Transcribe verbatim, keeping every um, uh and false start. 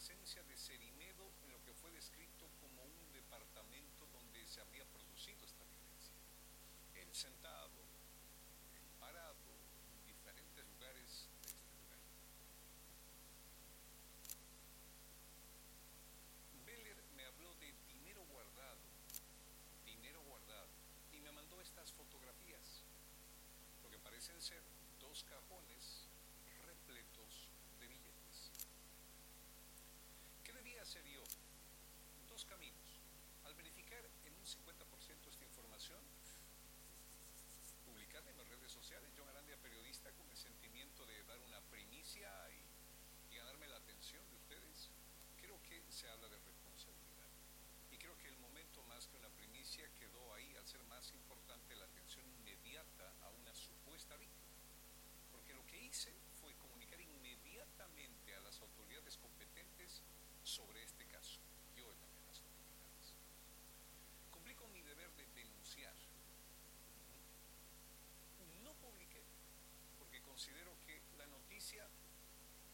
presencia de Cerimedo en lo que fue descrito como un departamento donde se habría producido esta violencia. Él sentado, él parado, en diferentes lugares de este lugar. Beller me habló de dinero guardado, dinero guardado, y me mandó estas fotografías, lo que parecen ser dos cajones